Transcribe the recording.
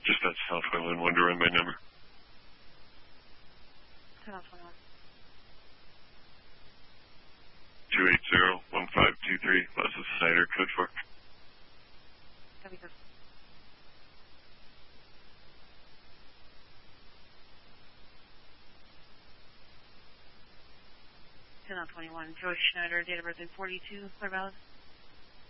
Just at South Highland, Wonder Run by number. 10-21. 280-1523, Leslie Snyder, code 4. Copy, code. Joy Schneider, date of birth in 42, Clear Valid.